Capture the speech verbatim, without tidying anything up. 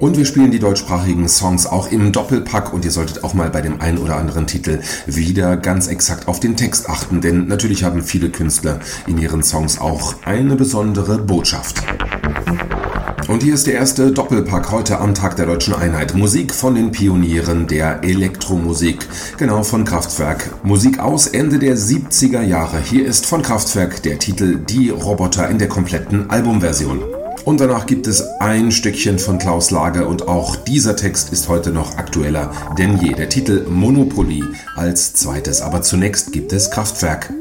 Und wir spielen die deutschsprachigen Songs auch im Doppelpack und ihr solltet auch mal bei dem einen oder anderen Titel wieder ganz exakt auf den Text achten, denn natürlich haben viele Künstler in ihren Songs auch eine besondere Botschaft. Und hier ist der erste Doppelpack heute am Tag der Deutschen Einheit. Musik von den Pionieren der Elektromusik, genau von Kraftwerk. Musik aus Ende der siebziger Jahre. Hier ist von Kraftwerk der Titel Die Roboter in der kompletten Albumversion. Und danach gibt es ein Stückchen von Klaus Lage und auch dieser Text ist heute noch aktueller denn je. Der Titel Monopoly als zweites, aber zunächst gibt es Kraftwerk.